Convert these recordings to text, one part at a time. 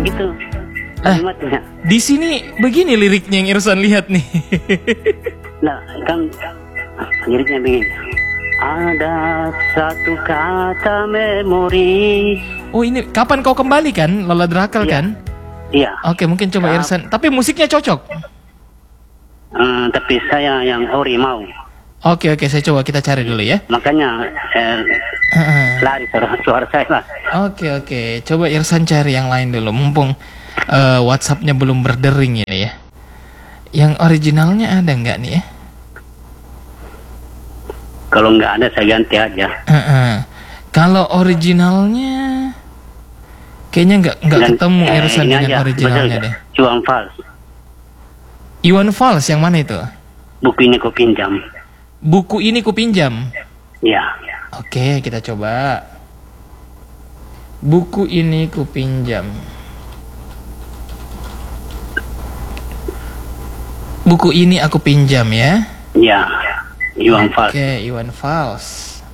Itu kalimatnya. Di sini begini liriknya yang Irsan lihat nih. Nah, kan liriknya begini. Ada satu kata memori. Oh ini kapan kau kembali kan, Lola Drakal Iya. kan? Iya. Oke mungkin coba Irsan. Tapi musiknya cocok. Tapi saya yang ori mau. Oke saya coba kita cari dulu ya. Makanya lari suara saya lah. Oke coba Irsan cari yang lain dulu. Mumpung WhatsAppnya belum berdering ini ya. Yang originalnya ada nggak nih ya? Kalau nggak ada saya ganti aja. Kalau originalnya kayaknya nggak ketemu Irsan dengan aja, originalnya betul, deh. Iwan Fals. Iwan Fals yang mana itu? Buku ini kau pinjam. Buku ini kupinjam. Ya. Oke kita coba. Buku ini kupinjam. Buku ini aku pinjam ya. Ya. Iwan Fals. Oke, Iwan Fals.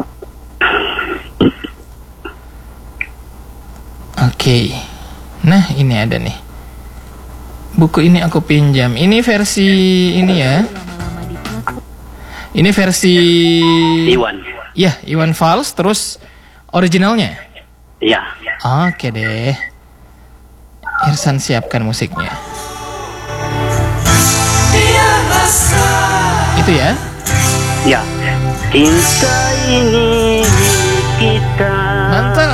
Oke. Nah, ini ada nih. Buku ini aku pinjam. Ini versi ini ya. Ini versi Iwan. Ya, Iwan Fals terus originalnya. Ya. Oke deh. Irsan siapkan musiknya. Itu ya. Ya. Cinta ini milik kita. Mantap.